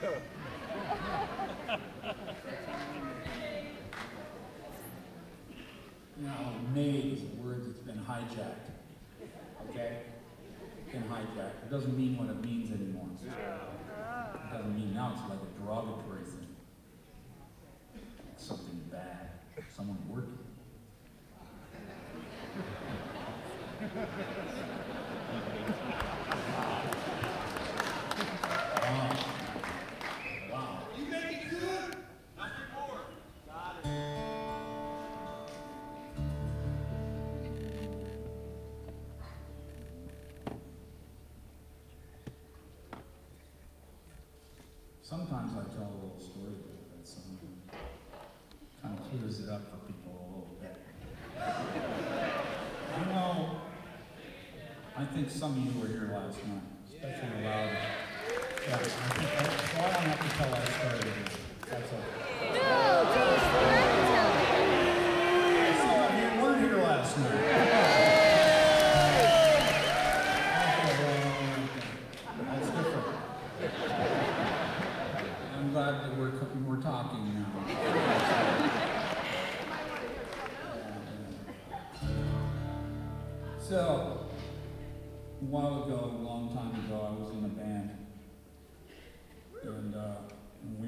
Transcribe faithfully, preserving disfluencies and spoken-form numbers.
You know, made is a word that's been hijacked. Okay? Been hijacked. It doesn't mean what it means anymore. It doesn't mean now, it's like a derogatory thing. It's something bad. Someone working. Wow. Wow. You make it good? Nothing more. Got it. Sometimes I tell a little story about that song. Kind of clears it up for people a little bit. You know, I think some of you were here last night, especially the loud. Yeah, I think I, so I don't have to tell that story again. That's okay. No, tell us the Some of you weren't here last night. That's different. I'm glad that we're, we're talking now. So, a while ago, a long time